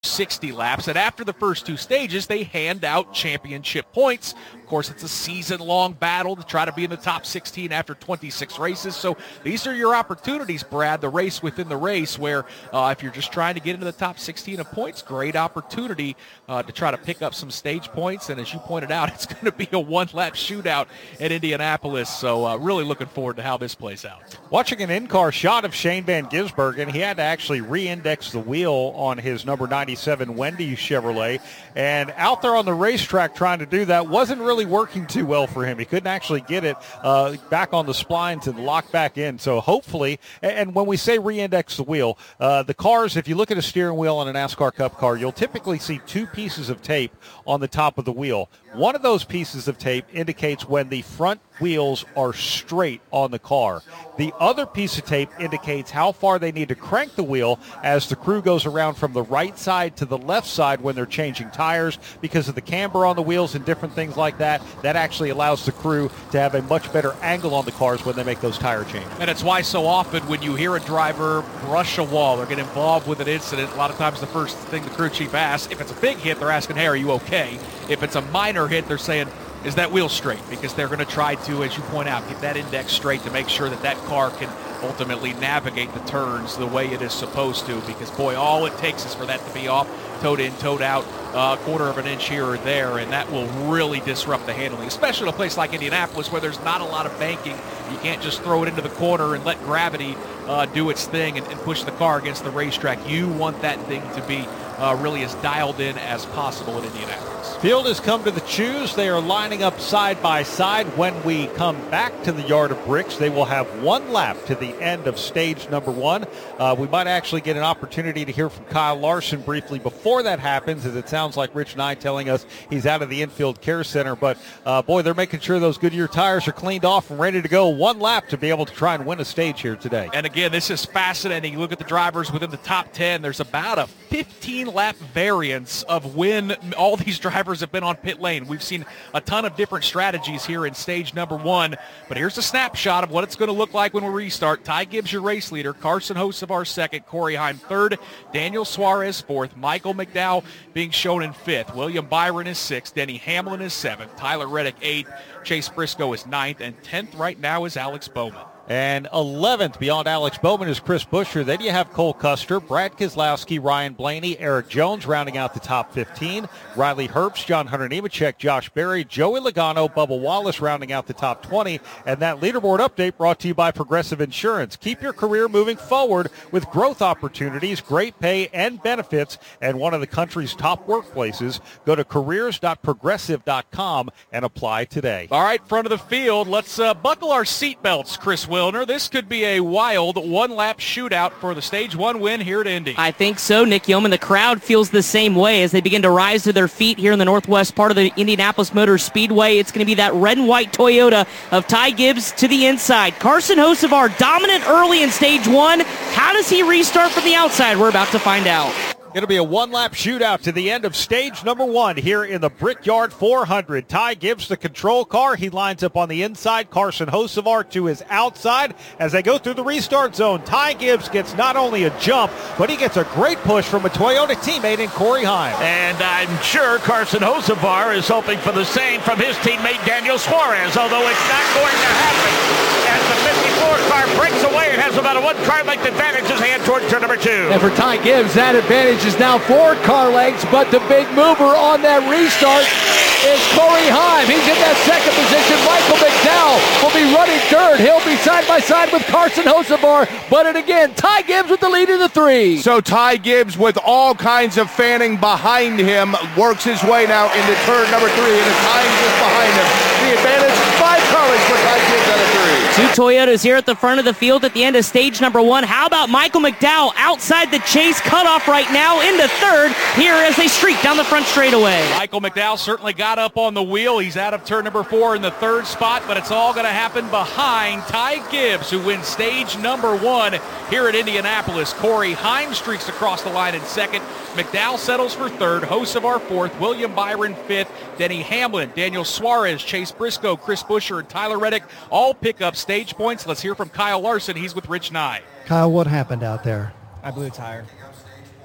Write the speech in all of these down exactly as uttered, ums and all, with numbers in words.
sixty laps, and after the first two stages, they hand out championship points. Of course, it's a season-long battle to try to be in the top sixteen after twenty-six races, so these are your opportunities, Brad, the race within the race, where uh, if you're just trying to get into the top sixteen of points, great opportunity uh, to try to pick up some stage points, and as you pointed out, it's going to be a one-lap shootout at Indianapolis, so uh, really looking forward to how this plays out. Watching an in-car shot of Shane Van Gisbergen, he had to actually re-index the wheel on his number ninety-seven Wendy Chevrolet, and out there on the racetrack trying to do that wasn't really working too well for him. He couldn't actually get it uh, back on the splines and lock back in. So hopefully, and when we say re-index the wheel, uh, the cars, if you look at a steering wheel on a NASCAR Cup car, you'll typically see two pieces of tape on the top of the wheel. One of those pieces of tape indicates when the front wheels are straight on the car. The other piece of tape indicates how far they need to crank the wheel as the crew goes around from the right side to the left side when they're changing tires, because of the camber on the wheels and different things like that. That actually allows the crew to have a much better angle on the cars when they make those tire changes. And it's why so often when you hear a driver brush a wall or get involved with an incident, a lot of times the first thing the crew chief asks, if it's a big hit, they're asking, hey, are you okay? If it's a minor hit, they're saying, is that wheel straight? Because they're going to try to, as you point out, get that index straight to make sure that that car can ultimately navigate the turns the way it is supposed to, because, boy, all it takes is for that to be off, towed in, towed out, a uh, quarter of an inch here or there, and that will really disrupt the handling, especially in a place like Indianapolis where there's not a lot of banking. You can't just throw it into the corner and let gravity uh, do its thing and, and push the car against the racetrack. You want that thing to be uh, really as dialed in as possible in Indianapolis. Field has come to the choose. They are lining up side by side. When we come back to the Yard of Bricks, they will have one lap to the end of stage number one. Uh, we might actually get an opportunity to hear from Kyle Larson briefly before that happens, as it sounds like Rich Nye telling us he's out of the infield care center. But, uh, boy, they're making sure those Goodyear tires are cleaned off and ready to go. One lap to be able to try and win a stage here today. And, again, this is fascinating. You look at the drivers within the top ten. There's about a fifteen-lap variance of when all these drivers have been on pit lane. We've seen a ton of different strategies here in stage number one, but here's a snapshot of what it's going to look like when we restart. Ty Gibbs, your race leader, Carson Hocevar second, Corey Heim third, Daniel Suarez fourth, Michael McDowell being shown in fifth, William Byron is sixth, Denny Hamlin is seventh, Tyler Reddick eighth, Chase Briscoe is ninth, and tenth right now is Alex Bowman. And eleventh beyond Alex Bowman is Chris Buescher. Then you have Cole Custer, Brad Keselowski, Ryan Blaney, Eric Jones rounding out the top fifteen. Riley Herbst, John Hunter Nemechek, Josh Berry, Joey Logano, Bubba Wallace rounding out the top twenty. And that leaderboard update brought to you by Progressive Insurance. Keep your career moving forward with growth opportunities, great pay, and benefits, and one of the country's top workplaces. Go to careers dot progressive dot com and apply today. All right, front of the field, let's uh, buckle our seatbelts, Chris Wilner. This could be a wild one-lap shootout for the Stage one win here at Indy. I think so, Nick Yeoman. The crowd feels the same way as they begin to rise to their feet here in the northwest part of the Indianapolis Motor Speedway. It's going to be that red and white Toyota of Ty Gibbs to the inside. Carson Hocevar dominant early in Stage one. How does he restart from the outside? We're about to find out. It'll be a one-lap shootout to the end of stage number one here in the Brickyard four hundred. Ty Gibbs, the control car. He lines up on the inside. Carson Hocevar to his outside. As they go through the restart zone, Ty Gibbs gets not only a jump, but he gets a great push from a Toyota teammate in Corey Heim. And I'm sure Carson Hocevar is hoping for the same from his teammate Daniel Suarez, although it's not going to happen as the fifty-four car breaks away and has about a one-car length advantage as they head towards turn number two. And for Ty Gibbs, that advantage is now four car lengths, but the big mover on that restart is Corey Heim. He's in that second position. Michael McDowell will be running third. He'll be side by side with Carson Hocevar, but it again, Ty Gibbs with the lead in the three. So Ty Gibbs, with all kinds of fanning behind him, works his way now into turn number three, and it's Heim just behind him. The advantage is five car lengths for Ty Gibbs out of three. Two Toyotas here at the front of the field at the end of stage number one. How about Michael McDowell outside the chase cutoff right now into third here as they streak down the front straightaway. Michael McDowell certainly got up on the wheel. He's out of turn number four in the third spot, but it's all going to happen behind Ty Gibbs, who wins stage number one here at Indianapolis. Corey Heim streaks across the line in second. McDowell settles for third. Hocevar fourth. William Byron fifth. Denny Hamlin, Daniel Suarez, Chase Briscoe, Chris Buescher, and Tyler Reddick all pick up stage points. Let's hear from Kyle Larson. He's with Rich Nye. Kyle, what happened out there? I blew a tire.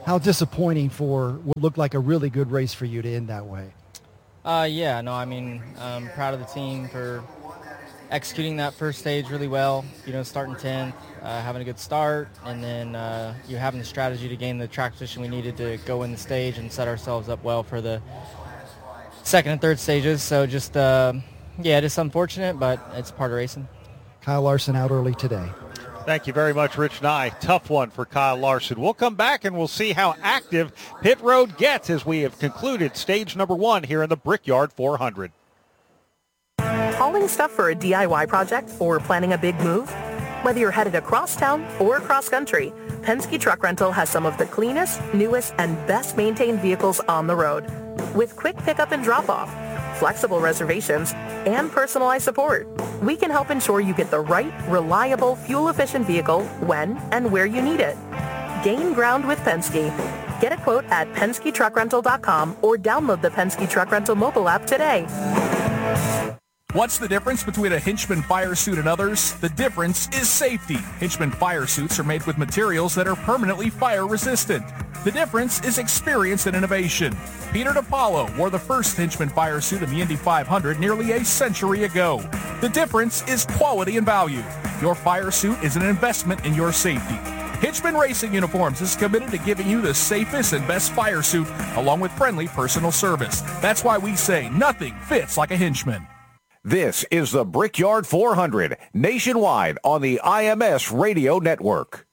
how disappointing for what looked like a really good race for you to end that way. Uh, yeah, no, I mean, I'm proud of the team for executing that first stage really well, you know, starting tenth, uh, having a good start, and then uh, you having the strategy to gain the track position we needed to go in the stage and set ourselves up well for the second and third stages. So just, uh, yeah, just unfortunate, but it's part of racing. Kyle Larson out early today. Thank you very much, Rich Nye. Tough one for Kyle Larson. We'll come back and we'll see how active Pit Road gets as we have concluded stage number one here in the Brickyard four hundred. Hauling stuff for a D I Y project or planning a big move? Whether you're headed across town or across country, Penske Truck Rental has some of the cleanest, newest, and best maintained vehicles on the road. With quick pickup and drop-off, flexible reservations, and personalized support, we can help ensure you get the right, reliable, fuel-efficient vehicle when and where you need it. Gain ground with Penske. Get a quote at Penske Truck Rental dot com or download the Penske Truck Rental mobile app today. What's the difference between a Hinchman fire suit and others? The difference is safety. Hinchman fire suits are made with materials that are permanently fire resistant. The difference is experience and innovation. Peter DiPaolo wore the first Hinchman fire suit in the Indy five hundred nearly a century ago. The difference is quality and value. Your fire suit is an investment in your safety. Hinchman Racing Uniforms is committed to giving you the safest and best fire suit along with friendly personal service. That's why we say nothing fits like a Hinchman. This is the Brickyard four hundred, nationwide on the I M S Radio Network.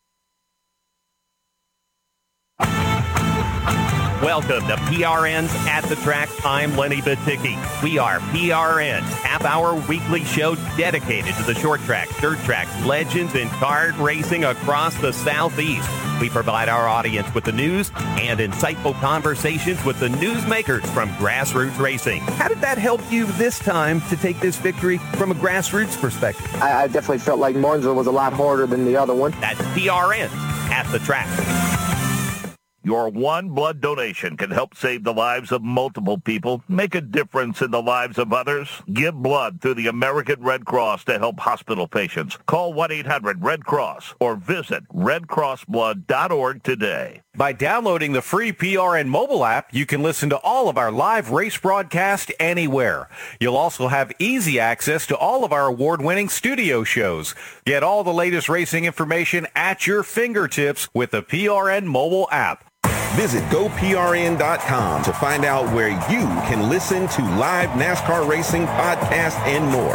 Welcome to P R N's At the Track. I'm Lenny Baticki. We are P R N, half-hour weekly show dedicated to the short track, dirt track, legends, and kart racing across the Southeast. We provide our audience with the news and insightful conversations with the newsmakers from grassroots racing. How did that help you this time to take this victory from a grassroots perspective? I, I definitely felt like Martinsville was a lot harder than the other one. That's P R N At the Track. Your one blood donation can help save the lives of multiple people, make a difference in the lives of others. Give blood through the American Red Cross to help hospital patients. Call one eight hundred red cross or visit red cross blood dot org today. By downloading the free P R N mobile app, you can listen to all of our live race broadcasts anywhere. You'll also have easy access to all of our award-winning studio shows. Get all the latest racing information at your fingertips with the P R N mobile app. Visit go P R N dot com to find out where you can listen to live NASCAR racing podcasts and more.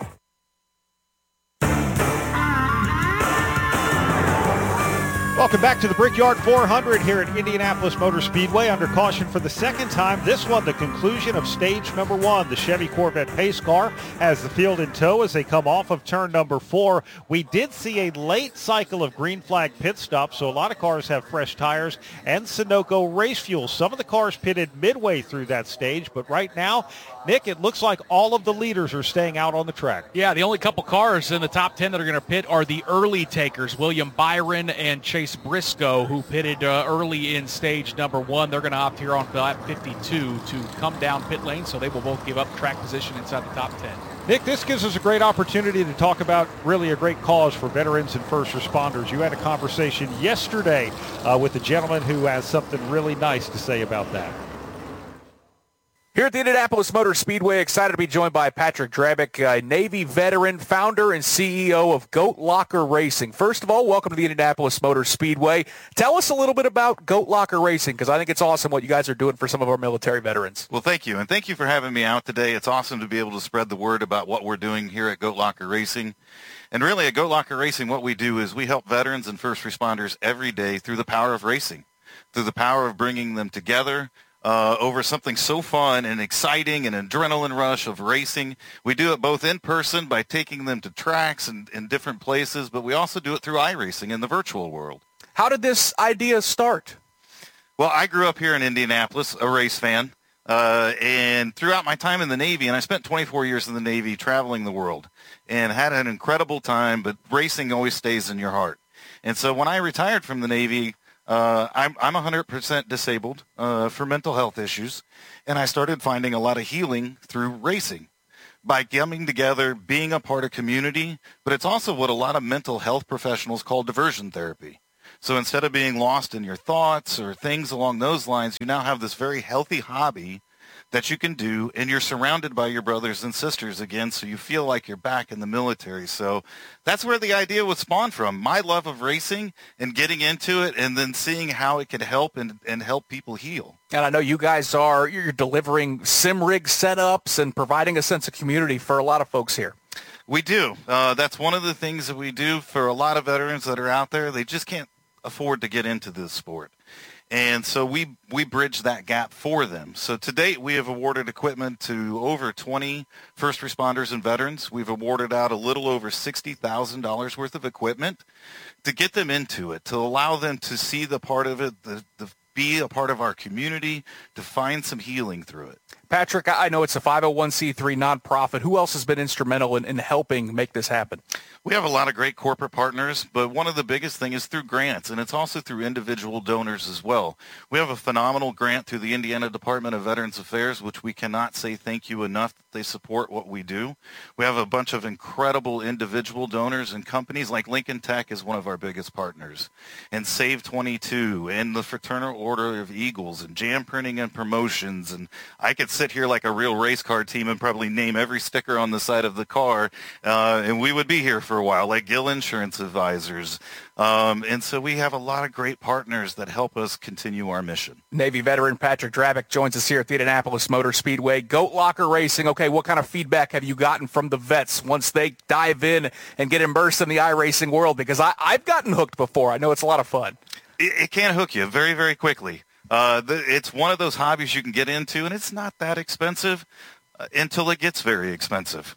Welcome back to the Brickyard four hundred here at Indianapolis Motor Speedway. Under caution for the second time. This one, the conclusion of stage number one. The Chevy Corvette pace car has the field in tow as they come off of turn number four. We did see a late cycle of green flag pit stops, so a lot of cars have fresh tires and Sunoco race fuel. Some of the cars pitted midway through that stage, but right now, Nick, it looks like all of the leaders are staying out on the track. Yeah, the only couple cars in the top ten that are going to pit are the early takers, William Byron and Chase Briscoe, who pitted uh, early in stage number one. They're going to opt here on lap fifty-two to come down pit lane, so they will both give up track position inside the top ten. Nick, this gives us a great opportunity to talk about really a great cause for veterans and first responders. You had a conversation yesterday uh, with a gentleman who has something really nice to say about that. Here at the Indianapolis Motor Speedway, excited to be joined by Patrick Drabick, a Navy veteran, founder and C E O of Goat Locker Racing. First of all, welcome to the Indianapolis Motor Speedway. Tell us a little bit about Goat Locker Racing, because I think it's awesome what you guys are doing for some of our military veterans. Well, thank you, and thank you for having me out today. It's awesome to be able to spread the word about what we're doing here at Goat Locker Racing. And really, at Goat Locker Racing, what we do is we help veterans and first responders every day through the power of racing, through the power of bringing them together, Uh, over something so fun and exciting, an adrenaline rush of racing. We do it both in person by taking them to tracks and in different places, but we also do it through iRacing in the virtual world. How did this idea start? Well, I grew up here in Indianapolis, a race fan, uh, and throughout my time in the Navy, and I spent twenty-four years in the Navy traveling the world and had an incredible time, but racing always stays in your heart. And so when I retired from the Navy, Uh, I'm, I'm one hundred percent disabled uh, for mental health issues, and I started finding a lot of healing through racing by coming together, being a part of community, but it's also what a lot of mental health professionals call diversion therapy. So instead of being lost in your thoughts or things along those lines, you now have this very healthy hobby that you can do, and you're surrounded by your brothers and sisters again, so you feel like you're back in the military. So that's where the idea was spawned from, my love of racing and getting into it, and then seeing how it could help and, and help people heal. And I know you guys are, you're delivering sim rig setups and providing a sense of community for a lot of folks here. We do. Uh, that's one of the things that we do for a lot of veterans that are out there. They just can't afford to get into this sport. And so we we bridge that gap for them. So to date, we have awarded equipment to over twenty first responders and veterans. We've awarded out a little over sixty thousand dollars worth of equipment to get them into it, to allow them to see the part of it, the, the be a part of our community, to find some healing through it. Patrick, I know it's a five oh one c three nonprofit. Who else has been instrumental in, in helping make this happen? We have a lot of great corporate partners, but one of the biggest thing is through grants, and it's also through individual donors as well. We have a phenomenal grant through the Indiana Department of Veterans Affairs, which we cannot say thank you enough that they support what we do. We have a bunch of incredible individual donors, and companies like Lincoln Tech is one of our biggest partners, and Save twenty-two, and the Fraternal Order of Eagles, and Jam Printing and Promotions, and I could sit here like a real race car team and probably name every sticker on the side of the car, uh, and we would be here for a while, like Gill Insurance Advisors. Um, and so we have a lot of great partners that help us continue our mission. Navy veteran Patrick Drabick joins us here at the Indianapolis Motor Speedway. Goat Locker Racing, okay, what kind of feedback have you gotten from the vets once they dive in and get immersed in the iRacing world? Because I, I've gotten hooked before. I know it's a lot of fun. It, it can hook you very, very quickly. Uh, the, it's one of those hobbies you can get into, and it's not that expensive uh, until it gets very expensive.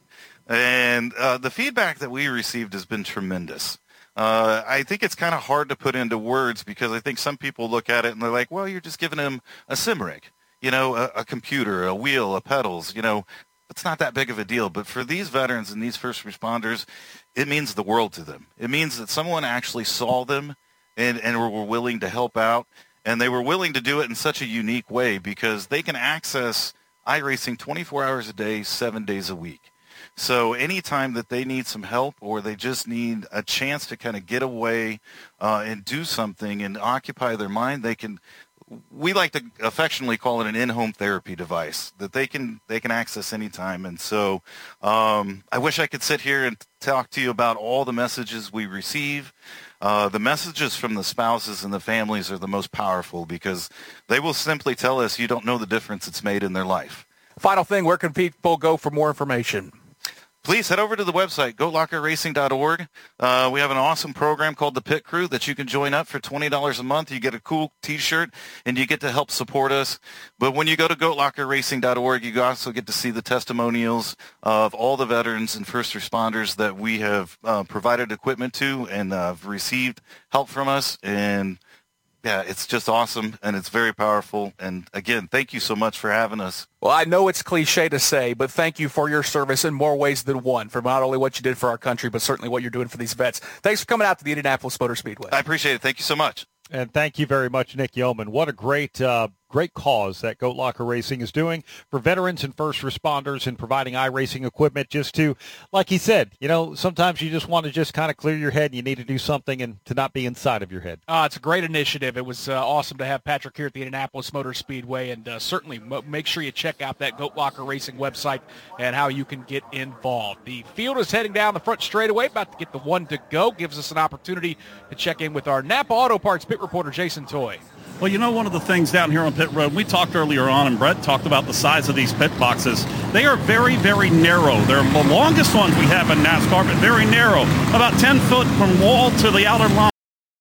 And uh, the feedback that we received has been tremendous. Uh, I think it's kind of hard to put into words because I think some people look at it and they're like, well, you're just giving them a sim rig, you know, a, a computer, a wheel, a pedals, you know. It's not that big of a deal. But for these veterans and these first responders, it means the world to them. It means that someone actually saw them and, and were willing to help out. And they were willing to do it in such a unique way because they can access iRacing twenty-four hours a day, seven days a week. So anytime that they need some help or they just need a chance to kind of get away uh, and do something and occupy their mind, they can, we like to affectionately call it an in-home therapy device that they can they can access anytime. And so um, I wish I could sit here and talk to you about all the messages we receive. Uh, the messages from the spouses and the families are the most powerful because they will simply tell us you don't know the difference it's made in their life. Final thing, where can people go for more information? Please head over to the website, goat locker racing dot org. Uh, we have an awesome program called the Pit Crew that you can join up for twenty dollars a month. You get a cool T-shirt, and you get to help support us. But when you go to goat locker racing dot org, you also get to see the testimonials of all the veterans and first responders that we have uh, provided equipment to and uh, received help from us. And yeah, it's just awesome, and it's very powerful. And, again, thank you so much for having us. Well, I know it's cliche to say, but thank you for your service in more ways than one, for not only what you did for our country, but certainly what you're doing for these vets. Thanks for coming out to the Indianapolis Motor Speedway. I appreciate it. Thank you so much. And thank you very much, Nick Yeoman. What a great uh, great cause that Goat Locker Racing is doing for veterans and first responders and providing iRacing equipment just to, like he said, you know, sometimes you just want to just kind of clear your head and you need to do something and to not be inside of your head. Uh, it's a great initiative. It was uh, awesome to have Patrick here at the Indianapolis Motor Speedway, and uh, certainly mo- make sure you check out that Goat Locker Racing website and how you can get involved. The field is heading down the front straightaway, about to get the one to go. Gives us an opportunity to check in with our Napa Auto Parts pit reporter, Jason Toy. Well, you know, one of the things down here on pit road, we talked earlier on, and Brett talked about the size of these pit boxes. They are very, very narrow. They're the longest ones we have in NASCAR, but very narrow, about ten foot from wall to the outer line.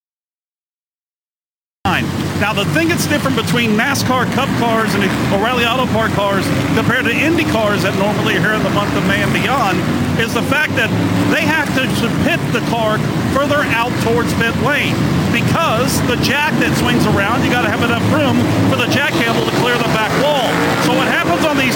Now, the thing that's different between NASCAR Cup cars and O'Reilly Auto Parts cars compared to Indy cars that normally are here in the month of May and beyond is the fact that they have to pit the car further out towards pit lane because the jack that swings around, you got to have enough room for the jack cable to clear the back wall. So what happens on these pit stops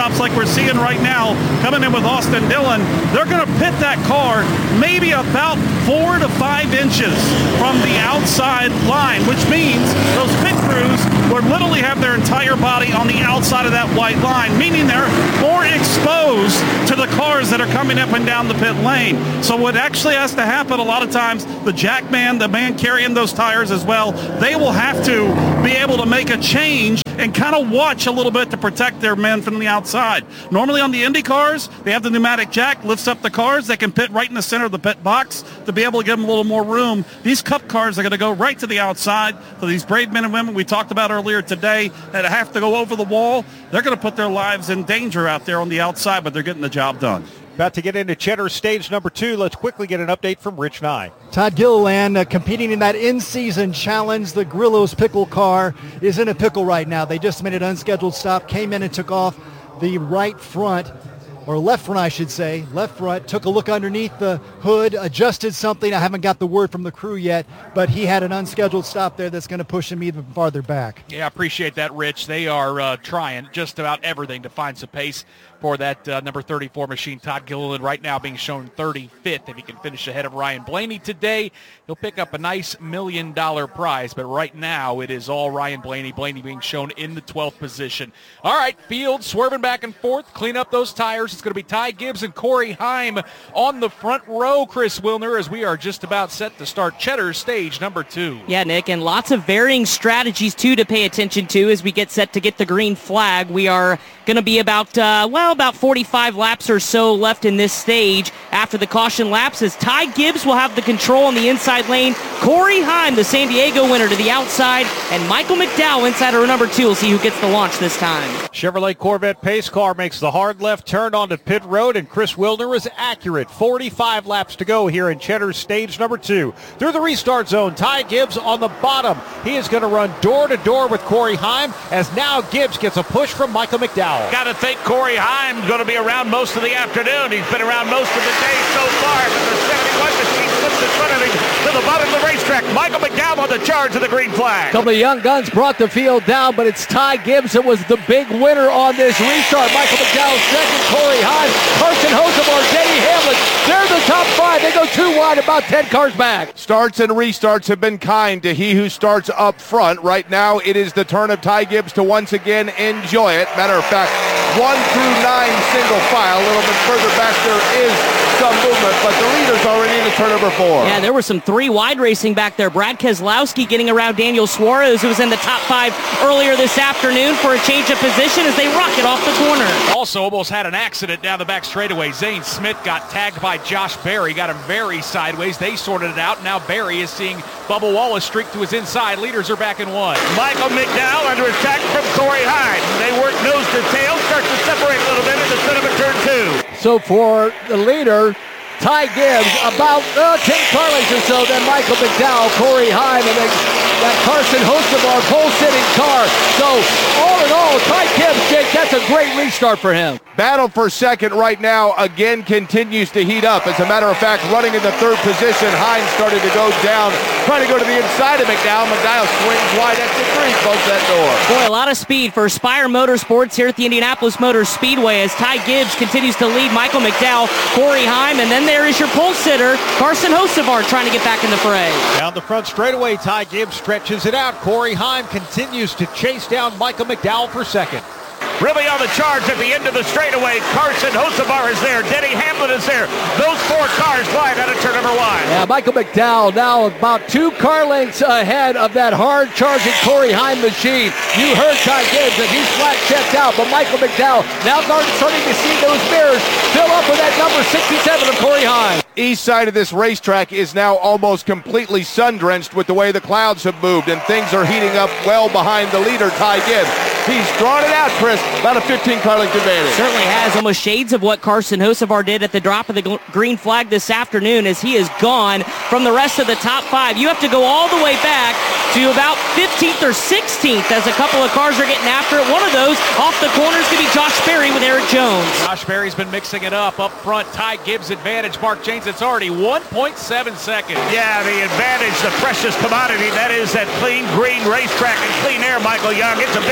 stops like we're seeing right now, coming in with Austin Dillon, they're going to pit that car maybe about four to five inches from the outside line, which means those pit crews will literally have their entire body on the outside of that white line, meaning they're more exposed to the cars that are coming up and down the pit lane. So what actually has to happen a lot of times, the jack man, the man carrying those tires as well, they will have to be able to make a change and kind of watch a little bit to protect their men from the outside. Normally on the Indy cars, they have the pneumatic jack, lifts up the cars. They can pit right in the center of the pit box to be able to give them a little more room. These Cup cars are going to go right to the outside. So these brave men and women we talked about earlier today that have to go over the wall, they're going to put their lives in danger out there on the outside, but they're getting the job done. About to get into Cheddar stage number two. Let's quickly get an update from Rich Nye. Todd Gilliland uh, competing in that in-season challenge. The Grillo's pickle car is in a pickle right now. They just made an unscheduled stop, came in and took off the right front, or left front, I should say. Left front, took a look underneath the hood, adjusted something. I haven't got the word from the crew yet, but he had an unscheduled stop there that's going to push him even farther back. Yeah, I appreciate that, Rich. They are uh, trying just about everything to find some pace for that uh, number thirty-four machine. Todd Gilliland right now being shown thirty-fifth. If he can finish ahead of Ryan Blaney today, he'll pick up a nice million dollar prize. But right now it is all Ryan Blaney. Blaney being shown in the twelfth position. All right, field swerving back and forth. Clean up those tires. It's going to be Ty Gibbs and Corey Heim on the front row, Chris Wilner, as we are just about set to start Cheddar stage number two. Yeah, Nick, and lots of varying strategies, too, to pay attention to as we get set to get the green flag. We are going to be about, uh, well, about forty-five laps or so left in this stage after the caution laps, as Ty Gibbs will have the control on the inside lane. Corey Heim, the San Diego winner, to the outside, and Michael McDowell inside of number two. We'll see who gets the launch this time. Chevrolet Corvette pace car makes the hard left turn onto pit road, and Chris Wilner is accurate. forty-five laps to go here in Cheddar stage number two. Through the restart zone, Ty Gibbs on the bottom. He is going to run door to door with Corey Heim, as now Gibbs gets a push from Michael McDowell. Got to think Corey Heim's going to be around most of the afternoon. He's been around most of the day so far, but the seventy-one machine slips in front of him to the bottom of the racetrack. Michael McDowell on the charge of the green flag. A couple of young guns brought the field down, but it's Ty Gibbs that was the big winner on this restart. Michael McDowell second, Corey Heim, Carson Hosevar, Denny Hamlin. They're the top five. They go two wide, about ten cars back. Starts and restarts have been kind to he who starts up front. Right now, it is the turn of Ty Gibbs to once again enjoy it. Matter of fact, one through nine single file. A little bit further back, there is some movement, but the leader's already in the turn number four. Yeah, there was some three wide racing back there. Brad Keselowski getting around Daniel Suarez, who was in the top five earlier this afternoon, for a change of position as they rocket off the corner. Also almost had an accident down the back straightaway. Zane Smith got tagged by Josh Berry, got him very sideways. They sorted it out. Now Berry is seeing Bubba Wallace streak to his inside. Leaders are back in one. Michael McDowell under attack from Corey Heim. They work nose to tail, start to separate a little bit in the center of turn two. So for the leader, Ty Gibbs, about uh, ten car lengths or so, then Michael McDowell, Corey Heim, and then that Carson Hosevar pole-sitting car. So all in all, Ty Gibbs, Jake, that's a great restart for him. Battle for second right now again continues to heat up. As a matter of fact, running in the third position, Hines started to go down, trying to go to the inside of McDowell. McDowell swings wide exit three, close that door. Boy, a lot of speed for Spire Motorsports here at the Indianapolis Motor Speedway as Ty Gibbs continues to lead Michael McDowell, Corey Heim, and then there is your pole sitter, Carson Hosevar, trying to get back in the fray. Down the front straightaway, Ty Gibbs stretches it out. Corey Heim continues to chase down Michael McDowell for second. Really on the charge at the end of the straightaway. Carson Hosevar is there. Denny Hamlin is there. Those four cars wide out of turn number one. Yeah, Michael McDowell now about two car lengths ahead of that hard-charging Corey Heim machine. You heard Ty Gibbs, and he's flat checked out, but Michael McDowell now starting to see those mirrors fill up with that number sixty-seven of Corey Heim. East side of this racetrack is now almost completely sun-drenched with the way the clouds have moved, and things are heating up well behind the leader, Ty Gibbs. He's drawn it out, Chris, about a fifteen car length advantage. Certainly has, almost shades of what Carson Hosevar did at the drop of the gl- green flag this afternoon, as he is gone from the rest of the top five. You have to go all the way back to about fifteenth or sixteenth as a couple of cars are getting after it. One of those off the corner is going to be Josh Berry with Eric Jones. Josh Berry's been mixing it up. Up front, Ty Gibbs advantage. Mark James, it's already one point seven seconds. Yeah, the advantage, the precious commodity, that is that clean green racetrack and clean air, Michael Young. It's a big gap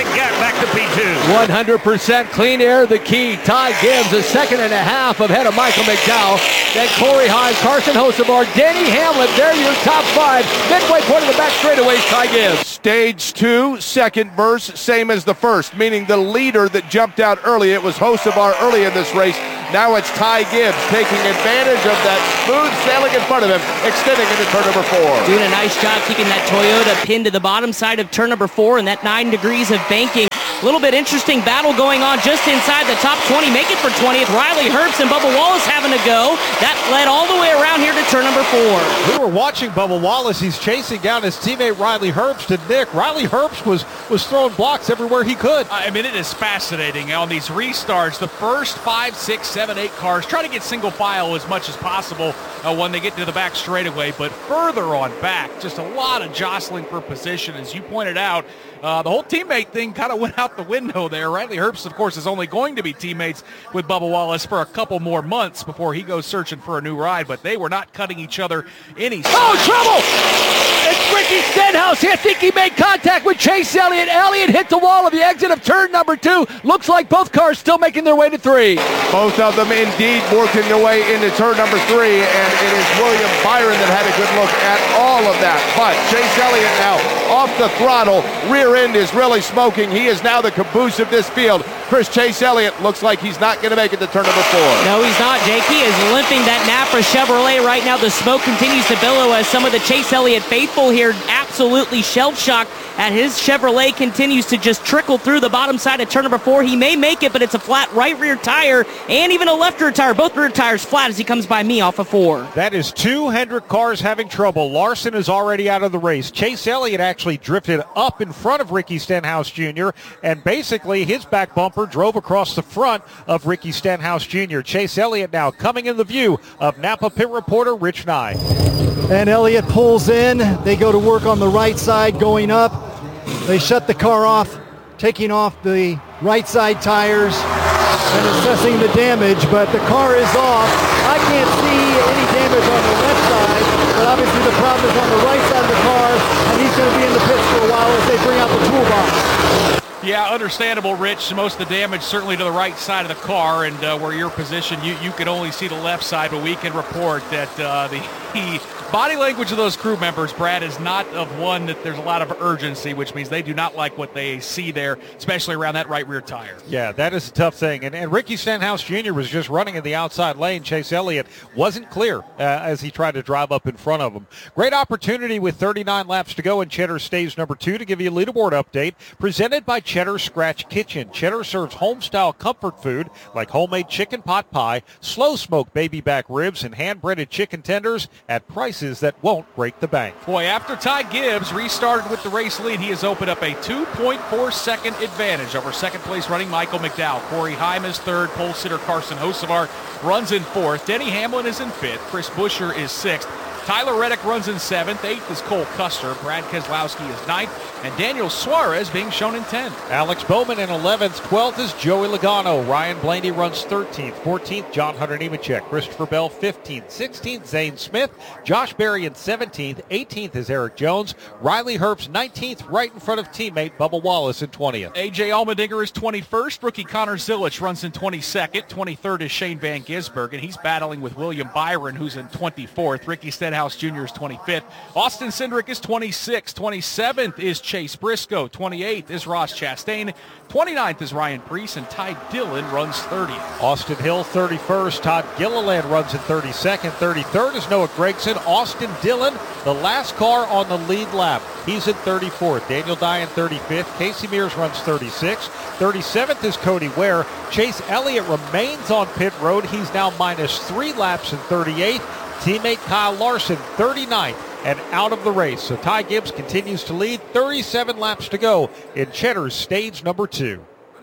back to P two. one hundred percent clean air, the key. Ty Gibbs, a second and a half ahead of Michael McDowell. Then Corey Hines, Carson Hocevar, Denny Hamlin. They're your top five. Midway point of the back straightaways, Ty Gibbs. Stage two, second verse, same as the first, meaning the leader that jumped out early. It was Hocevar early in this race. Now it's Ty Gibbs taking advantage of that smooth sailing in front of him, extending into turn number four. Doing a nice job keeping that Toyota pinned to the bottom side of turn number four and that nine degrees of banking. A little bit interesting battle going on just inside the top twenty. Make it for twentieth. Riley Herbst and Bubba Wallace having a go. That led all the way around here to turn number four. We were watching Bubba Wallace. He's chasing down his teammate Riley Herbst. And Nick, Riley Herbst was, was throwing blocks everywhere he could. I mean, it is fascinating. On these restarts, the first five, six, seven, eight cars try to get single file as much as possible uh, when they get to the back straightaway. But further on back, just a lot of jostling for position. As you pointed out, uh, the whole teammate thing kind of went out the window there. Riley Herbst, of course, is only going to be teammates with Bubba Wallace for a couple more months before he goes searching for a new ride, but they were not cutting each other any slack. Oh, trouble! It's Ricky Stenhouse. I think he made contact with Chase Elliott. Elliott hit the wall of the exit of turn number two. Looks like both cars still making their way to three. Both of them indeed working their way into turn number three, and it is William Byron that had a good look at all of that. But Chase Elliott now off the throttle. Rear end is really smoking. He is now the caboose of this field. Chris Chase Elliott looks like he's not going to make it to turn number four. No, he's not, Jake. He is limping that Napa Chevrolet right now. The smoke continues to billow as some of the Chase Elliott faithful here absolutely shell-shocked and his Chevrolet continues to just trickle through the bottom side of turn number four. He may make it, but it's a flat right rear tire and even a left rear tire. Both rear tires flat as he comes by me off of four. That is two Hendrick cars having trouble. Larson is already out of the race. Chase Elliott actually drifted up in front of Ricky Stenhouse Junior, and basically his back bumper drove across the front of Ricky Stenhouse Junior Chase Elliott now coming in the view of Napa pit reporter Rich Nye. And Elliott pulls in. They go to work on the right side going up. They shut the car off, taking off the right side tires and assessing the damage, but the car is off. I can't see any damage on the left side, but obviously the problem is on the right side of the car, and he's going to be in the pits for a while as they bring out the toolbox. Yeah, understandable, Rich. Most of the damage certainly to the right side of the car, and uh, where you're positioned, you, you can only see the left side, but we can report that uh, the, the body language of those crew members, Brad, is not of one that there's a lot of urgency, which means they do not like what they see there, especially around that right rear tire. Yeah, that is a tough thing. And, and Ricky Stenhouse Junior was just running in the outside lane. Chase Elliott wasn't clear uh, as he tried to drive up in front of him. Great opportunity with thirty-nine laps to go in Cheddar stage number two to give you a leaderboard update presented by Cheddar Scratch Kitchen. Cheddar serves home-style comfort food like homemade chicken pot pie, slow-smoked baby back ribs, and hand-breaded chicken tenders at prices that won't break the bank. Boy, after Ty Gibbs restarted with the race lead, he has opened up a two point four second advantage over second-place running Michael McDowell. Corey Heim is third. Pole sitter Carson Hocevar runs in fourth. Denny Hamlin is in fifth. Chris Buescher is sixth. Tyler Reddick runs in seventh. Eighth is Cole Custer. Brad Keselowski is ninth. And Daniel Suarez being shown in tenth. Alex Bowman in eleventh. twelfth is Joey Logano. Ryan Blaney runs thirteenth. fourteenth, John Hunter Nemechek. Christopher Bell, fifteenth. sixteenth, Zane Smith. Josh Berry in seventeenth. eighteenth is Eric Jones. Riley Herbst, nineteenth, right in front of teammate Bubba Wallace in twentieth. A J Allmendinger is twenty-first. Rookie Connor Zilich runs in twenty-second. twenty-third is Shane Van Gisbergen. He's battling with William Byron, who's in twenty-fourth. Ricky Stenhouse Junior is twenty-fifth. Austin Cindric is twenty-sixth. twenty-seventh is Chase Briscoe. twenty-eighth is Ross Chastain. twenty-ninth is Ryan Preece, and Ty Dillon runs thirtieth. Austin Hill, thirty-first. Todd Gilliland runs in thirty-second. thirty-third is Noah Gragson. Austin Dillon, the last car on the lead lap. He's in thirty-fourth. Daniel Dye, thirty-fifth. Casey Mears runs thirty-sixth. thirty-seventh is Cody Ware. Chase Elliott remains on pit road. He's now minus three laps in thirty-eighth. Teammate Kyle Larson, thirty-ninth, and out of the race. So Ty Gibbs continues to lead. thirty-seven laps to go in Cheddar's stage number two.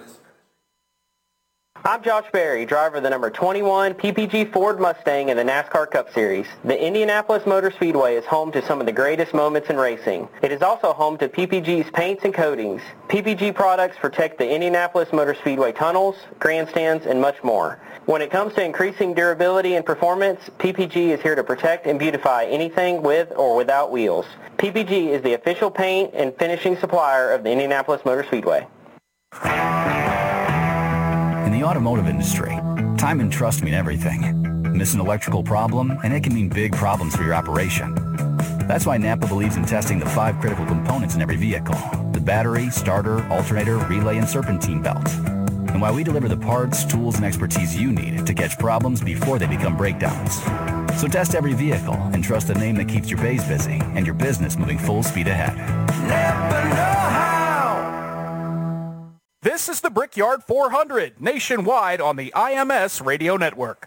I'm Josh Berry, driver of the number twenty-one P P G Ford Mustang in the NASCAR Cup Series. The Indianapolis Motor Speedway is home to some of the greatest moments in racing. It is also home to P P G's paints and coatings. P P G products protect the Indianapolis Motor Speedway tunnels, grandstands, and much more. When it comes to increasing durability and performance, P P G is here to protect and beautify anything with or without wheels. P P G is the official paint and finishing supplier of the Indianapolis Motor Speedway. the automotive industry, time and trust mean everything. Miss an electrical problem, and it can mean big problems for your operation. That's why Napa believes in testing the five critical components in every vehicle: the battery, starter, alternator, relay, and serpentine belt. And why we deliver the parts, tools, and expertise you need to catch problems before they become breakdowns. So test every vehicle and trust the name that keeps your bays busy and your business moving full speed ahead. Napa know-how. This is the Brickyard four hundred, nationwide on the I M S Radio Network.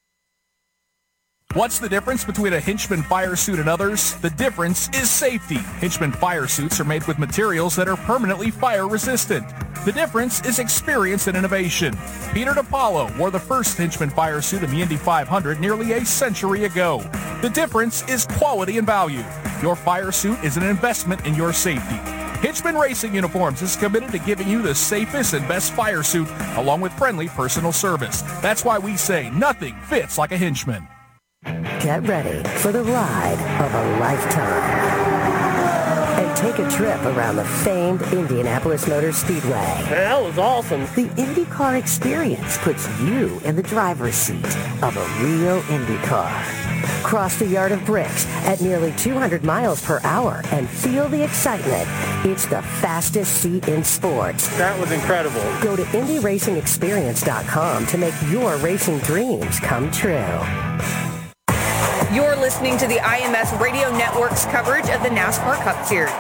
What's the difference between a Hinchman fire suit and others? The difference is safety. Hinchman fire suits are made with materials that are permanently fire resistant. The difference is experience and innovation. Peter DiPaolo wore the first Hinchman fire suit in the Indy five hundred nearly a century ago. The difference is quality and value. Your fire suit is an investment in your safety. Hinchman Racing Uniforms is committed to giving you the safest and best fire suit along with friendly personal service. That's why we say nothing fits like a Hinchman. Get ready for the ride of a lifetime. And take a trip around the famed Indianapolis Motor Speedway. That was awesome. The IndyCar experience puts you in the driver's seat of a real Indy car. Cross the yard of bricks at nearly two hundred miles per hour and feel the excitement. It's the fastest seat in sports. That was incredible. Go to Indy Racing Experience dot com to make your racing dreams come true. You're listening to the I M S Radio Network's coverage of the NASCAR Cup Series.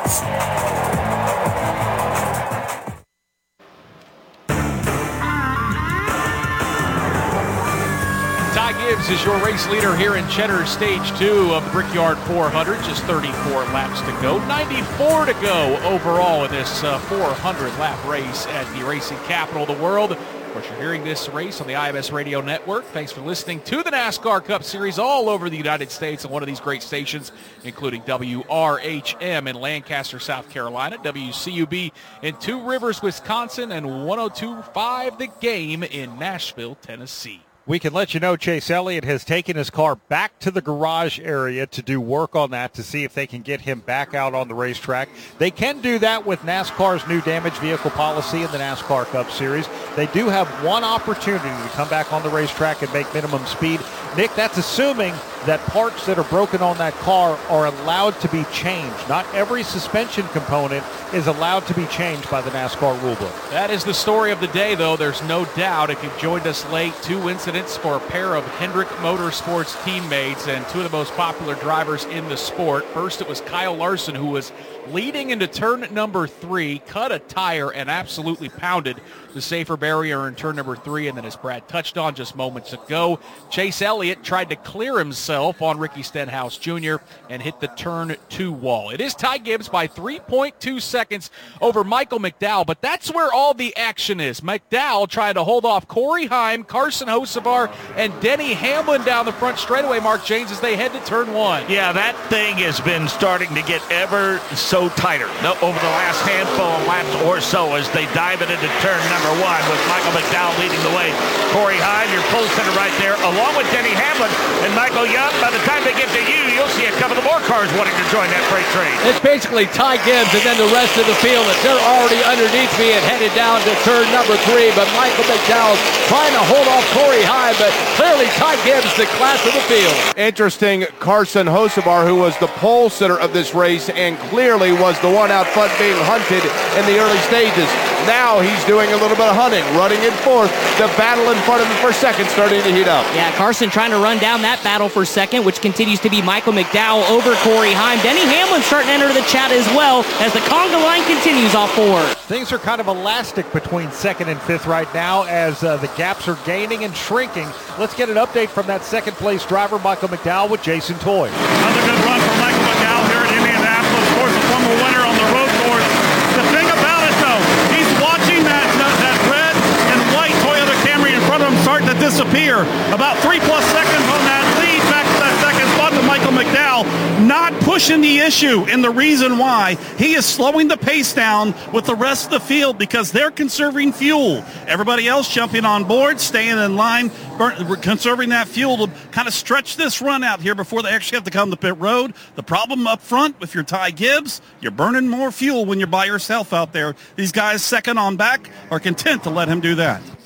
Ty Gibbs is your race leader here in Cheddar Stage two of the Brickyard four hundred. Just thirty-four laps to go. ninety-four to go overall in this uh, four hundred lap race at the racing capital of the world. Of course, you're hearing this race on the I M S Radio Network. Thanks for listening to the NASCAR Cup Series all over the United States on one of these great stations, including W R H M in Lancaster, South Carolina, W C U B in Two Rivers, Wisconsin, and one oh two point five The Game in Nashville, Tennessee. We can let you know Chase Elliott has taken his car back to the garage area to do work on that to see if they can get him back out on the racetrack. They can do that with NASCAR's new damaged vehicle policy in the NASCAR Cup Series. They do have one opportunity to come back on the racetrack and make minimum speed. Nick, that's assuming that parts that are broken on that car are allowed to be changed. Not every suspension component is allowed to be changed by the NASCAR rulebook. That is the story of the day, though. There's no doubt. If you've joined us late, two incidents for a pair of Hendrick Motorsports teammates and two of the most popular drivers in the sport. First, it was Kyle Larson, who was leading into turn number three, cut a tire and absolutely pounded the safer barrier in turn number three. And then, as Brad touched on just moments ago, Chase Elliott tried to clear himself on Ricky Stenhouse Junior and hit the turn two wall. It is Ty Gibbs by three point two seconds over Michael McDowell, but that's where all the action is. McDowell trying to hold off Corey Heim, Carson Hocevar, and Denny Hamlin down the front straightaway, Mark James, as they head to turn one. Yeah, that thing has been starting to get ever so tighter no, over the last handful of laps or so as they dive it into turn number one with Michael McDowell leading the way. Corey Heim, your pole sitter right there, along with Denny Hamlin and Michael Young. By the time they get to you, you'll see a couple of more cars wanting to join that freight train. It's basically Ty Gibbs and then the rest of the field. They're already underneath me and headed down to turn number three, but Michael McDowell's trying to hold off Corey Heim, but clearly Ty Gibbs the class of the field. Interesting, Carson Hocevar, who was the pole sitter of this race and clearly was the one out front being hunted in the early stages. Now he's doing a little bit of hunting, running in fourth. The battle in front of him for second starting to heat up. Yeah, Carson trying to run down that battle for second, which continues to be Michael McDowell over Corey Heim. Denny Hamlin starting to enter the chat as well as the conga line continues off four. Things are kind of elastic between second and fifth right now as uh, the gaps are gaining and shrinking. Let's get an update from that second place driver, Michael McDowell, with Jason Toy. Another good run for Michael McDowell here at Indianapolis. Of course, a former winner on the road course. The thing about it, though, he's watching that, that, that red and white Toyota Camry in front of him starting to disappear. About three plus seconds on that lead back to that second spot to Michael McDowell. Not pushing the issue, and the reason why, he is slowing the pace down with the rest of the field because they're conserving fuel. Everybody else jumping on board, staying in line, burn, conserving that fuel to kind of stretch this run out here before they actually have to come to pit road. The problem up front, if you're Ty Gibbs, you're burning more fuel when you're by yourself out there. These guys second on back are content to let him do that.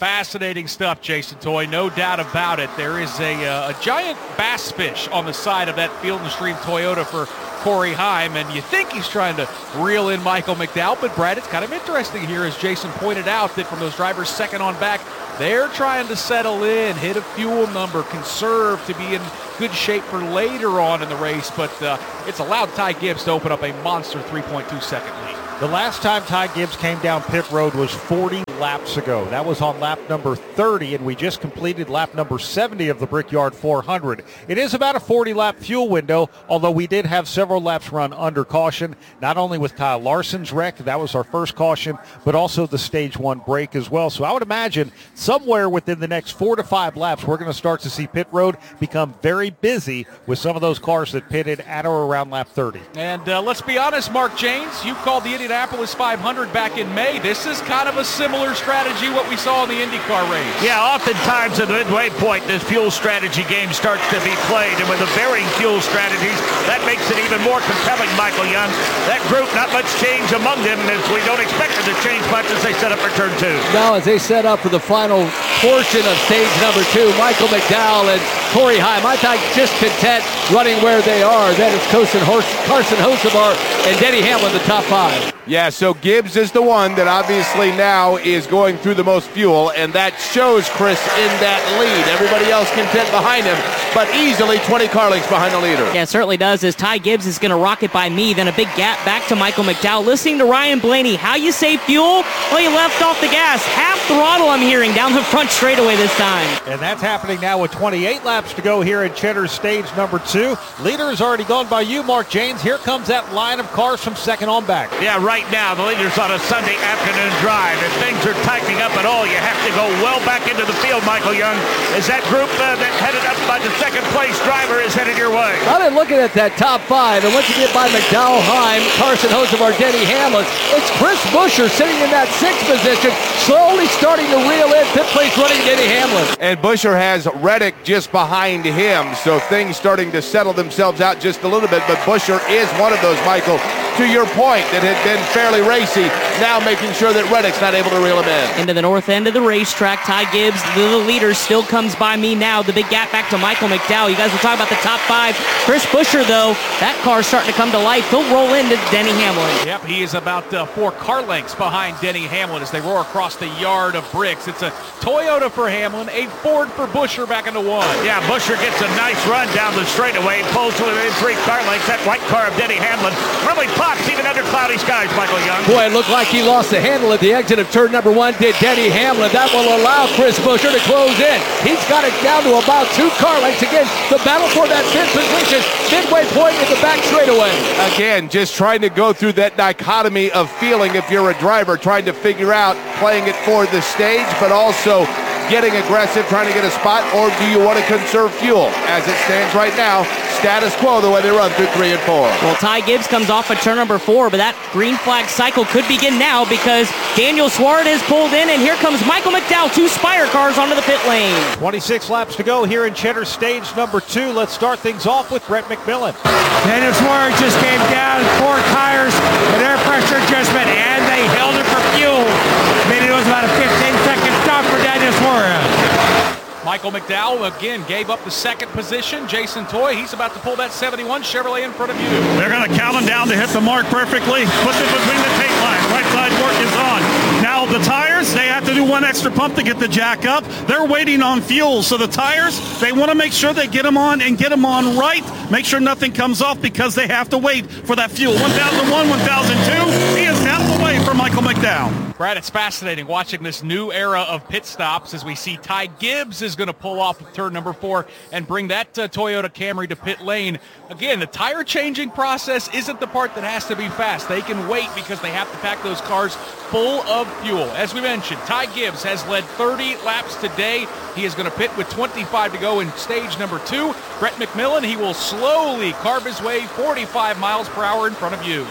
Fascinating stuff, Jason Toy, no doubt about it. There is a, uh, a giant bass fish on the side of that Field and Stream Toyota for Corey Heim, and you think he's trying to reel in Michael McDowell, but Brad, it's kind of interesting here, as Jason pointed out, that from those drivers second on back, they're trying to settle in, hit a fuel number, conserve to be in good shape for later on in the race, but uh, it's allowed Ty Gibbs to open up a monster three point two second lead. The last time Ty Gibbs came down pit road was forty laps ago. That was on lap number thirty, and we just completed lap number seventy of the Brickyard four hundred. It is about a forty-lap fuel window, although we did have several laps run under caution, not only with Kyle Larson's wreck, that was our first caution, but also the stage one break as well. So I would imagine somewhere within the next four to five laps, we're going to start to see pit road become very busy with some of those cars that pitted at or around lap thirty. And uh, let's be honest, Mark Janes, you called the Indianapolis five hundred back in May. This is kind of a similar strategy what we saw in the IndyCar race. Yeah, oftentimes at the midway point, this fuel strategy game starts to be played, and with the varying fuel strategies, that makes it even more compelling, Michael Young. That group, not much change among them, as we don't expect them to change much as they set up for turn two. Now, as they set up for the final portion of stage number two, Michael McDowell and Corey Heim, I thought just content running where they are. Then it's Carson Hocevar and Denny Hamlin, the top five. Yeah, so Gibbs is the one that obviously now is going through the most fuel, and that shows Chris in that lead. Everybody else content behind him, but easily twenty car lengths behind the leader. Yeah, it certainly does, as Ty Gibbs is going to rocket by me, then a big gap back to Michael McDowell. Listening to Ryan Blaney, how you save fuel? Well, you left off the gas. Half throttle, I'm hearing, down the front straightaway this time. And that's happening now with twenty-eight laps to go here in Cheddar's stage number two. Leader has already gone by you, Mark Janes. Here comes that line of cars from second on back. Yeah, right now, the leader's on a Sunday afternoon drive. If things are tightening up at all, you have to go well back into the field, Michael Young, as that group uh, that headed up by the second place driver is headed your way. I've been looking at that top five, and once you get by McDowell, Heim, Carson Hocevar, Denny Hamlin, it's Chris Buescher sitting in that sixth position, slowly starting to reel in fifth place running Denny Hamlin. And Buescher has Reddick just behind him, so things starting to settle themselves out just a little bit, but Buescher is one of those, Michael, to your point, that had been fairly racy, now making sure that Reddick's not able to reel him in. Into the north end of the racetrack, Ty Gibbs, the leader, still comes by me now. The big gap back to Michael McDowell. You guys were talking about the top five. Chris Buescher, though, that car's starting to come to life. He'll roll into Denny Hamlin. Yep, he is about uh, four car lengths behind Denny Hamlin as they roar across the yard of bricks. It's a Toyota for Hamlin, a Ford for Buescher back into one. Yeah, Buescher gets a nice run down the straightaway, pulls to within three car lengths. That white car of Denny Hamlin really pops even under cloudy skies, Michael Young. Boy, it looked like he lost the handle at the exit of turn number one, did Denny Hamlin. That will allow Chris Buescher to close in. He's got it down to about two car lengths. Again, the battle for that fifth position, midway point in the back straightaway. Again, just trying to go through that dichotomy of feeling if you're a driver, trying to figure out playing it for the stage, but also getting aggressive, trying to get a spot, or do you want to conserve fuel? As it stands right now, status quo the way they run through three and four. Well, Ty Gibbs comes off of turn number four, but that green flag cycle could begin now because Daniel Suarez has pulled in, and here comes Michael McDowell, two Spire cars onto the pit lane. twenty-six laps to go here in Cheddar stage number two. Let's start things off with Brett McMillan. Daniel Suarez just came down, four tires, and air pressure adjustment, and they held it for fuel. I mean, it was about a fifteen second stop for Daniel Suarez. Michael McDowell again gave up the second position. Jason Toy, he's about to pull that seventy-one Chevrolet in front of you. They're going to count him down to hit the mark perfectly. Puts it between the tape line. Right side work is on. Now the tires, they have to do one extra pump to get the jack up. They're waiting on fuel. So the tires, they want to make sure they get them on and get them on right. Make sure nothing comes off because they have to wait for that fuel. one thousand one, one thousand two, he is out of the way for Michael McDowell. Brad, it's fascinating watching this new era of pit stops as we see Ty Gibbs is going to pull off of turn number four and bring that uh, Toyota Camry to pit lane. Again, the tire changing process isn't the part that has to be fast. They can wait because they have to pack those cars full of fuel. As we mentioned, Ty Gibbs has led thirty laps today. He is going to pit with twenty-five to go in stage number two. Brett McMillan, he will slowly carve his way forty-five miles per hour in front of you.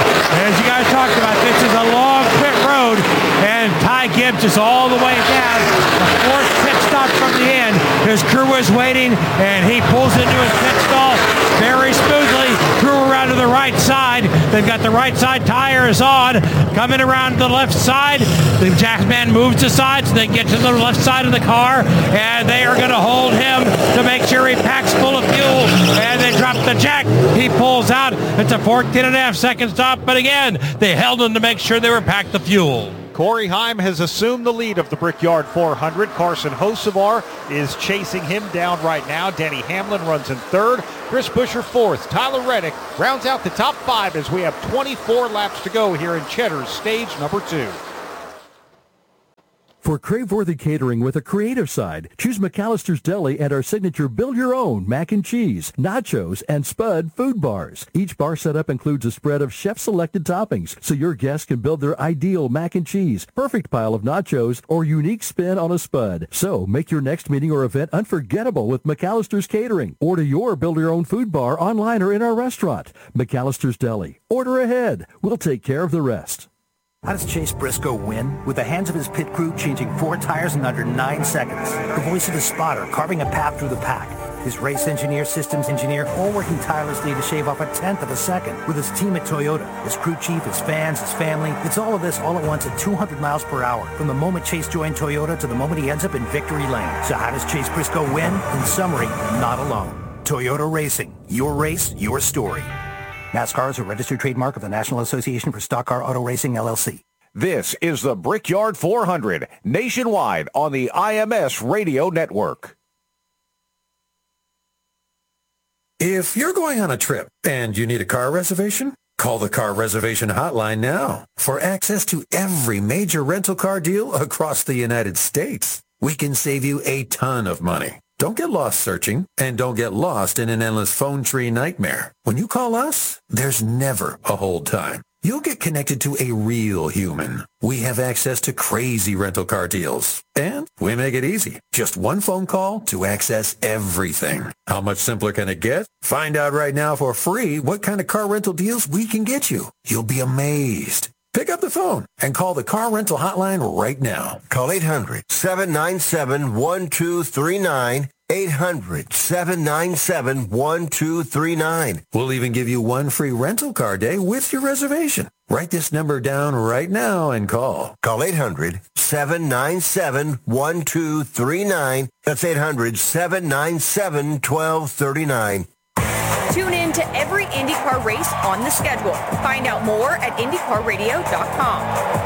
As you guys talked about, this is a long pit road, and Ty Gibbs is all the way down. The fourth pit stop from the end. His crew is waiting, and he pulls into his pit stall very smoothly. Crew around to the right side. They've got the right side tires on. Coming around to the left side. The jackman moves the sides. They get to the left side of the car, and they are going to hold him to make sure he packs full of fuel. And they drop the jack. He pulls out. It's a fourteen and a half second stop, but again, they held him to make sure they were packed the fuel. Corey Heim has assumed the lead of the Brickyard four hundred. Carson Hocevar is chasing him down right now. Denny Hamlin runs in third. Chris Buescher fourth. Tyler Reddick rounds out the top five as we have twenty-four laps to go here in Cheddar's stage number two. For crave-worthy catering with a creative side, choose McAllister's Deli and our signature build-your-own mac and cheese, nachos, and Spud food bars. Each bar setup includes a spread of chef-selected toppings, so your guests can build their ideal mac and cheese, perfect pile of nachos, or unique spin on a Spud. So make your next meeting or event unforgettable with McAllister's Catering. Order your build-your-own food bar online or in our restaurant. McAllister's Deli. Order ahead. We'll take care of the rest. How does Chase Briscoe win? With the hands of his pit crew changing four tires in under nine seconds. The voice of the spotter carving a path through the pack. His race engineer, systems engineer, all working tirelessly to shave off a tenth of a second. With his team at Toyota, his crew chief, his fans, his family. It's all of this all at once at two hundred miles per hour. From the moment Chase joined Toyota to the moment he ends up in victory lane. So how does Chase Briscoe win? In summary, not alone. Toyota Racing. Your race, your story. NASCAR is a registered trademark of the National Association for Stock Car Auto Racing, L L C. This is the Brickyard four hundred, nationwide on the I M S Radio Network. If you're going on a trip and you need a car reservation, call the car reservation hotline now for access to every major rental car deal across the United States. We can save you a ton of money. Don't get lost searching, and don't get lost in an endless phone tree nightmare. When you call us, there's never a hold time. You'll get connected to a real human. We have access to crazy rental car deals, and we make it easy. Just one phone call to access everything. How much simpler can it get? Find out right now for free what kind of car rental deals we can get you. You'll be amazed. Pick up the phone and call the car rental hotline right now. Call eight hundred, seven nine seven, one two three nine. eight hundred, seven nine seven, one two three nine. We'll even give you one free rental car day with your reservation. Write this number down right now and call. Call eight hundred, seven nine seven, one two three nine. That's eight hundred, seven nine seven, one two three nine. Tune in to every IndyCar race on the schedule. Find out more at Indy Car Radio dot com.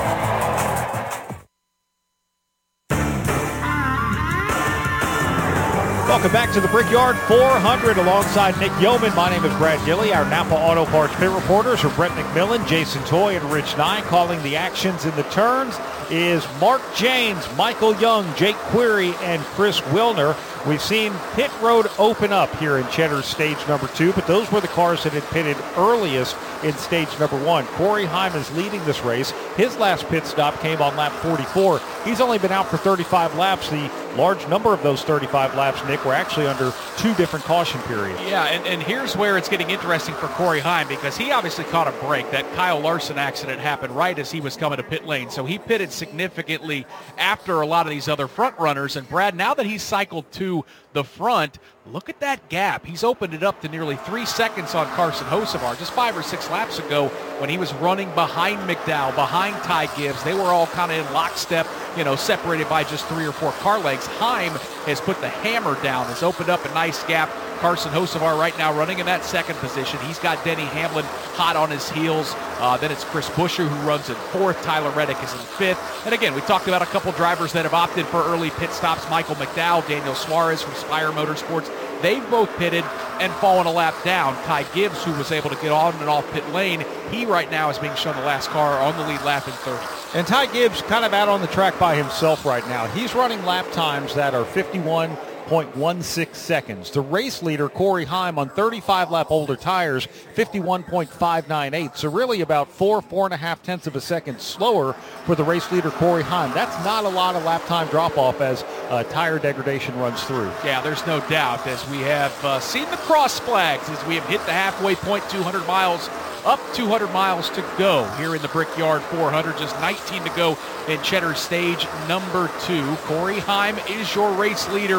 Welcome back to the Brickyard four hundred alongside Nick Yeoman. My name is Brad Gilley. Our Napa Auto Parts pit reporters are Brett McMillan, Jason Toy, and Rich Nye. Calling the actions in the turns is Mark James, Michael Young, Jake Query, and Chris Wilner. We've seen pit road open up here in Cheddar's stage number two, but those were the cars that had pitted earliest in stage number one. Corey Heim is leading this race. His last pit stop came on lap forty-four. He's only been out for thirty-five laps. The large number of those thirty-five laps, Nick, were actually under two different caution periods. Yeah, and, and here's where it's getting interesting for Corey Heim, because he obviously caught a break. That Kyle Larson accident happened right as he was coming to pit lane, so he pitted significantly after a lot of these other front runners. And Brad, now that he's cycled to the front, look at that gap. He's opened it up to nearly three seconds on Carson Hocevar. Just five or six laps ago when he was running behind McDowell, behind Ty Gibbs, they were all kind of in lockstep, you know, separated by just three or four car lengths. Heim has put the hammer down, has opened up a nice gap. Carson Hocevar right now running in that second position. He's got Denny Hamlin hot on his heels. Uh, then it's Chris Buescher who runs in fourth. Tyler Reddick is in fifth. And again, we talked about a couple drivers that have opted for early pit stops. Michael McDowell, Daniel Suarez from Spire Motorsports. They've both pitted and fallen a lap down. Ty Gibbs, who was able to get on and off pit lane, he right now is being shown the last car on the lead lap in third. And Ty Gibbs kind of out on the track by himself right now. He's running lap times that are fifty-one point one six seconds. The race leader, Corey Heim, on thirty-five lap older tires, fifty-one point five nine eight. So really about four, four and a half tenths of a second slower for the race leader, Corey Heim. That's not a lot of lap time drop-off as uh, tire degradation runs through. Yeah, there's no doubt, as we have uh, seen the cross flags, as we have hit the halfway point, two hundred miles, up two hundred miles to go here in the Brickyard four hundred. Just nineteen to go in Cheddar stage number two. Corey Heim is your race leader, and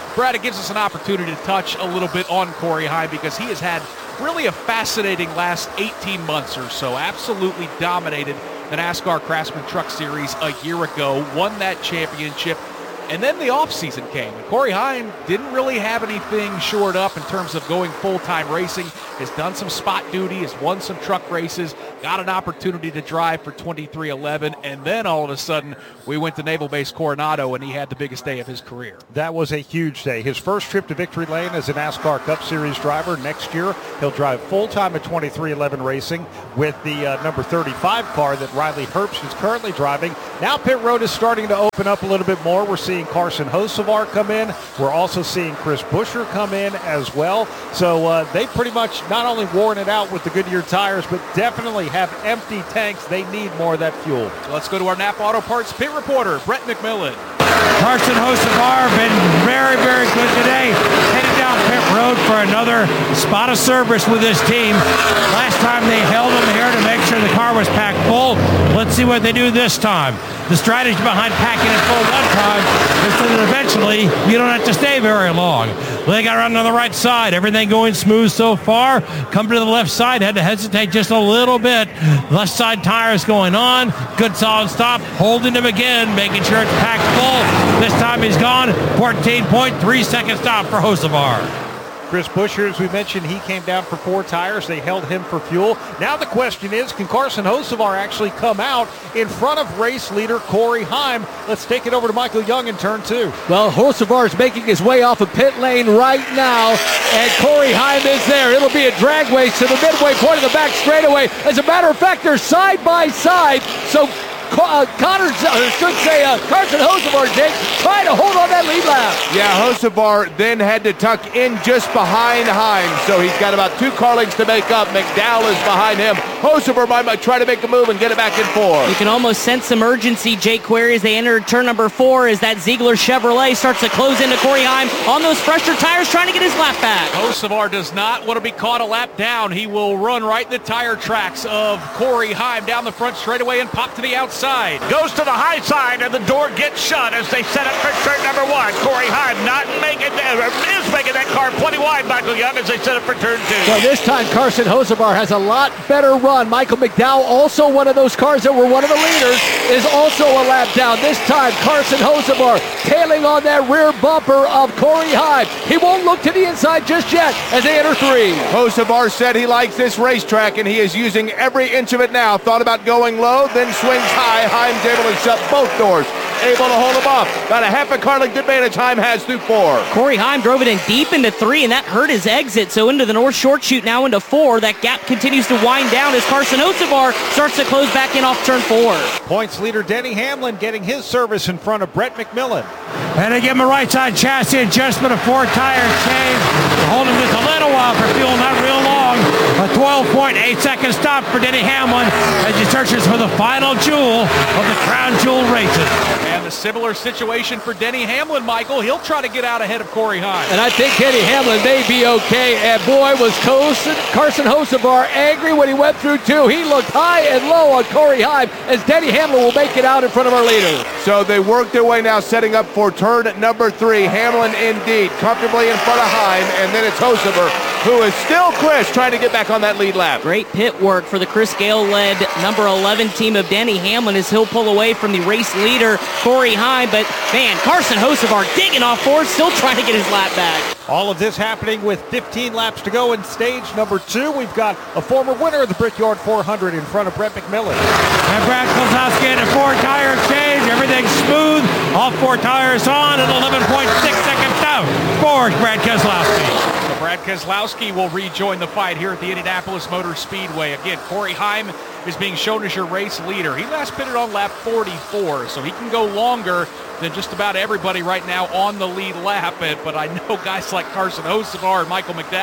Brad, it gives us an opportunity to touch a little bit on Corey Heim because he has had really a fascinating last eighteen months or so. Absolutely dominated the NASCAR Craftsman Truck Series a year ago, won that championship, and then the offseason came. And Corey Heim didn't really have anything shored up in terms of going full-time racing, has done some spot duty, has won some truck races, got an opportunity to drive for twenty-three eleven, and then all of a sudden we went to Naval Base Coronado and he had the biggest day of his career. That was a huge day. His first trip to Victory Lane as a NASCAR Cup Series driver. Next year he'll drive full-time at twenty-three eleven Racing with the uh, number thirty-five car that Riley Herbst is currently driving. Now pit road is starting to open up a little bit more. We're seeing Carson Hocevar come in. We're also seeing Chris Buescher come in as well. So uh, they pretty much not only worn it out with the Goodyear tires, but definitely have empty tanks. They need more of that fuel. Let's go to our Napa Auto Parts pit reporter, Brett McMillan. Carson Hocevar been very, very good today. Headed down pit road for another spot of service with this team. Last time they held him here to make sure the car was packed full. Let's see what they do this time. The strategy behind packing it full one time is so that eventually you don't have to stay very long. They got around on the right side. Everything going smooth so far. Come to the left side. Had to hesitate just a little bit. Left side tires going on. Good solid stop. Holding him again. Making sure it's packed full. This time he's gone. fourteen point three second stop for Hocevar. Chris Buescher, as we mentioned, he came down for four tires. They held him for fuel. Now the question is, can Carson Hocevar actually come out in front of race leader Corey Heim? Let's take it over to Michael Young in turn two. Well, Hocevar is making his way off of pit lane right now, and Corey Heim is there. It'll be a drag race to the midway point of the back straightaway. As a matter of fact, they're side by side, so Uh, Connor, uh, should say uh, Carson Hocevar, Jake, trying to hold on that lead lap. Yeah, Hocevar then had to tuck in just behind Heim, so he's got about two car lengths to make up. McDowell is behind him. Hocevar might, might try to make a move and get it back in four. You can almost sense some urgency, Jake Query, as they enter turn number four as that Ziegler Chevrolet starts to close into Corey Heim on those fresher tires, trying to get his lap back. Hocevar does not want to be caught a lap down. He will run right in the tire tracks of Corey Heim down the front straightaway and pop to the outside. Goes to the high side, and the door gets shut as they set up for turn number one. Corey Heim not making that, is making that car plenty wide, Michael Young, as they set up for turn two. So this time, Carson Hocevar has a lot better run. Michael McDowell, also one of those cars that were one of the leaders, is also a lap down. This time, Carson Hocevar tailing on that rear bumper of Corey Heim. He won't look to the inside just yet as they enter three. Hocevar said he likes this racetrack, and he is using every inch of it now. Thought about going low, then swings high. Heim's able to shut both doors, able to hold him off. Got a half a car length advantage Heim has through four. Corey Heim drove it in deep into three, and that hurt his exit. So into the north short chute, now into four. That gap continues to wind down as Carson Hocevar starts to close back in off turn four. Points leader Denny Hamlin getting his service in front of Brett McMillan. And they give him a right side chassis adjustment, a four tire change. Hold him just a little while for fuel, not real long. A twelve point eight second stop for Denny Hamlin as he searches for the final jewel of the Crown Jewel races. And a similar situation for Denny Hamlin, Michael. He'll try to get out ahead of Corey Heim. And I think Denny Hamlin may be okay. And boy, was Carson, Carson Hocevar angry when he went through two. He looked high and low on Corey Heim as Denny Hamlin will make it out in front of our leader. So they work their way now, setting up for turn number three. Hamlin indeed comfortably in front of Heim, and then it's Hocevar, who is still Chris trying to get back on that lead lap. Great pit work for the Chris Gale-led number eleven team of Denny Hamlin as he'll pull away from the race leader, Corey Heim. But, man, Carson Hocevar digging off forward, still trying to get his lap back. All of this happening with fifteen laps to go in stage number two. We've got a former winner of the Brickyard four hundred in front of Brett McMillan. And Brad Keselowski in a four-tire exchange. Everything's smooth. All four tires on, and eleven point six seconds down for Brad Keselowski. So Brad Keselowski will rejoin the fight here at the Indianapolis Motor Speedway. Again, Corey Heim is being shown as your race leader. He last pitted on lap forty-four, so he can go longer than just about everybody right now on the lead lap. But I know guys like Carson Hocevar and Michael McDowell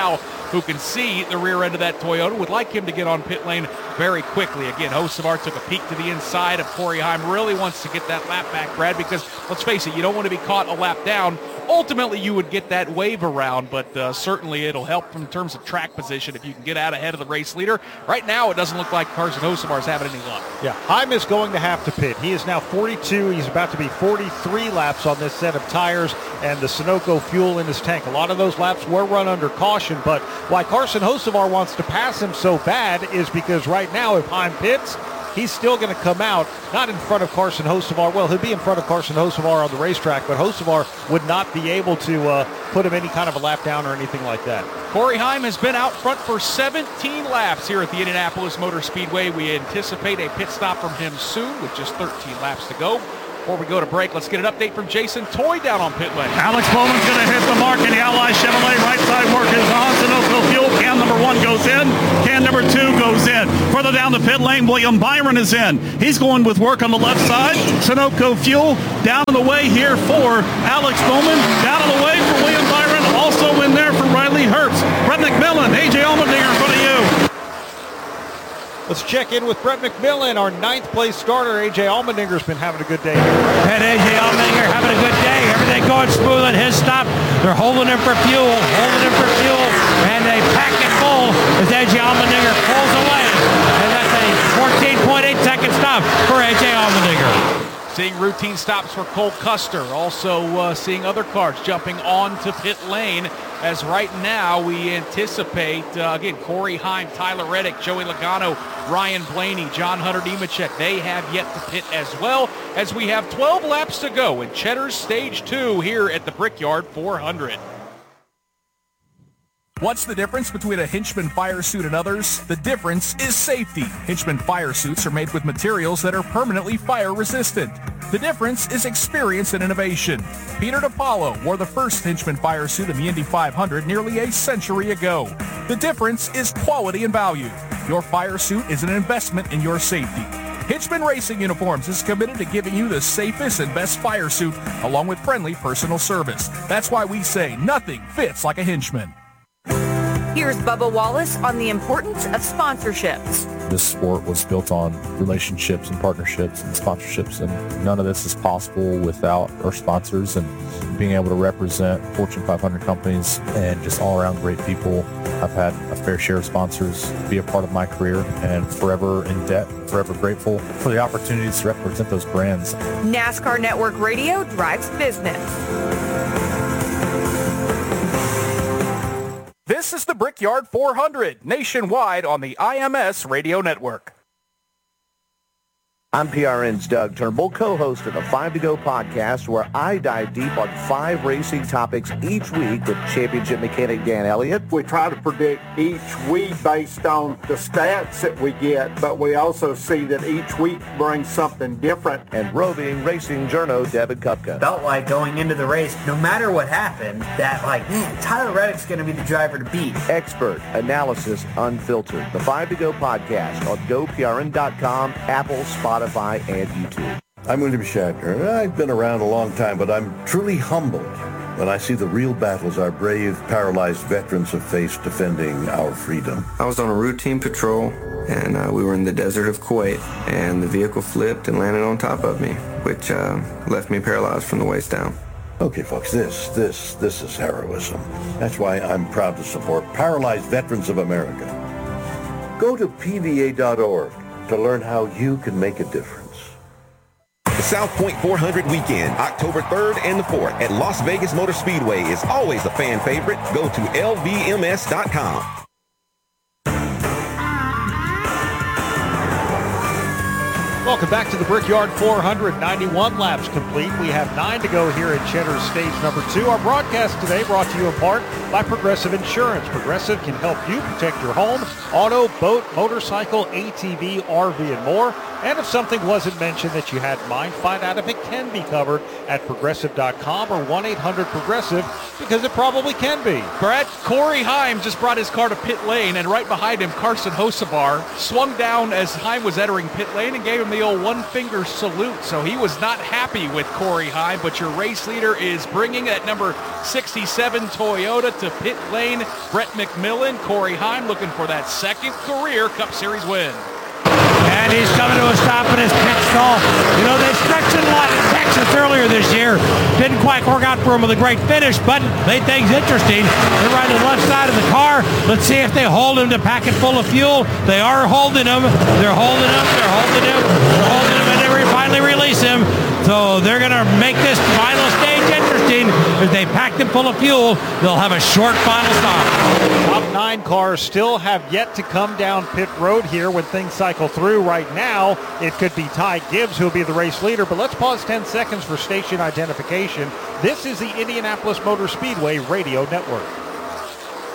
who can see the rear end of that Toyota, would like him to get on pit lane very quickly. Again, Hocevar took a peek to the inside of Corey Heim. Really wants to get that lap back, Brad, because let's face it, you don't want to be caught a lap down. Ultimately, you would get that wave around, but uh, certainly it'll help in terms of track position if you can get out ahead of the race leader. Right now, it doesn't look like Carson Hocevar is having any luck. Yeah, Heim is going to have to pit. He is now forty-two. He's about to be forty-three laps on this set of tires and the Sunoco fuel in his tank. A lot of those laps were run under caution, but why Carson Hocevar wants to pass him so bad is because right now, if Heim pits, he's still going to come out, not in front of Carson Hocevar. Well, he'll be in front of Carson Hocevar on the racetrack, but Hocevar would not be able to uh, put him any kind of a lap down or anything like that. Corey Heim has been out front for seventeen laps here at the Indianapolis Motor Speedway. We anticipate a pit stop from him soon with just thirteen laps to go. Before we go to break, let's get an update from Jason Toy down on pit lane. Alex Bowman's going to hit the mark in the Ally Chevrolet. Right side work is on. Sunoco fuel. Can number one goes in. Can number two goes in. Further down the pit lane, William Byron is in. He's going with work on the left side. Sunoco fuel down in the way here for Alex Bowman. Down in the way for William Byron. Also in there for Riley Herbst. Brett McMillan, A J Allmendinger in front of you. Let's check in with Brett McMillan, our ninth place starter. A J Allmendinger's been having a good day here. And A J Allmendinger having a good day. Everything going smooth at his stop. They're holding him for fuel, holding him for fuel, and they pack it full as A J Allmendinger pulls away. And that's a fourteen point eight second stop for A J Allmendinger. Seeing routine stops for Cole Custer. Also uh, seeing other cars jumping onto pit lane, as right now we anticipate, uh, again, Corey Heim, Tyler Reddick, Joey Logano, Ryan Blaney, John Hunter Nemechek. They have yet to pit as well, as we have twelve laps to go in Cheddar's Stage two here at the Brickyard four hundred. What's the difference between a Hinchman fire suit and others? The difference is safety. Hinchman fire suits are made with materials that are permanently fire resistant. The difference is experience and innovation. Peter DiPaolo wore the first Hinchman fire suit in the Indy five hundred nearly a century ago. The difference is quality and value. Your fire suit is an investment in your safety. Hinchman Racing Uniforms is committed to giving you the safest and best fire suit, along with friendly personal service. That's why we say nothing fits like a Hinchman. Here's Bubba Wallace on the importance of sponsorships. This sport was built on relationships and partnerships and sponsorships, and none of this is possible without our sponsors and being able to represent Fortune five hundred companies and just all-around great people. I've had a fair share of sponsors be a part of my career, and forever in debt, forever grateful for the opportunities to represent those brands. NASCAR Network Radio drives business. This is the Brickyard four hundred, nationwide on the I M S Radio Network. I'm P R N's Doug Turnbull, co-host of the Five to Go podcast, where I dive deep on five racing topics each week with championship mechanic Dan Elliott. We try to predict each week based on the stats that we get, but we also see that each week brings something different. And roving racing journo Devin Kupka. Felt like going into the race, no matter what happened, that like, man, Tyler Reddick's going to be the driver to beat. Expert analysis unfiltered. The Five to Go podcast on go P R N dot com, Apple, Spotify, and YouTube. I'm William Shatner. I've been around a long time, but I'm truly humbled when I see the real battles our brave, paralyzed veterans have faced defending our freedom. I was on a routine patrol, and uh, we were in the desert of Kuwait, and the vehicle flipped and landed on top of me, which uh, left me paralyzed from the waist down. Okay, folks, this, this, this is heroism. That's why I'm proud to support Paralyzed Veterans of America. Go to P V A dot org to learn how you can make a difference. The South Point four hundred weekend, October third and the fourth at Las Vegas Motor Speedway is always a fan favorite. Go to L V M S dot com. Welcome back to the Brickyard four hundred, ninety-one laps complete. We have nine to go here at Cheddar's Stage number two. Our broadcast today brought to you in part by Progressive Insurance. Progressive can help you protect your home, auto, boat, motorcycle, A T V, R V, and more. And if something wasn't mentioned that you had in mind, find out if it can be covered at progressive dot com or one eight hundred progressive, because it probably can be. Brett, Corey Heim just brought his car to pit lane, and right behind him, Carson Hocevar swung down as Heim was entering pit lane and gave him the old one-finger salute. So he was not happy with Corey Heim, but your race leader is bringing that number sixty-seven Toyota to pit lane. Brett McMillan, Corey Heim looking for that second career Cup Series win. And he's coming to a stop in his pit stall. You know, they stretched it a lot in Texas earlier this year. Didn't quite work out for him with a great finish, but made things interesting. They're right to the left side of the car. Let's see if they hold him to pack it full of fuel. They are holding him. They're holding him. They're holding him. They're holding him, and they finally release him. So they're going to make this final stage interesting. If they pack them full of fuel, they'll have a short final stop. Top nine cars still have yet to come down pit road here when things cycle through. Right now, it could be Ty Gibbs who will be the race leader, but let's pause ten seconds for station identification. This is the Indianapolis Motor Speedway Radio Network.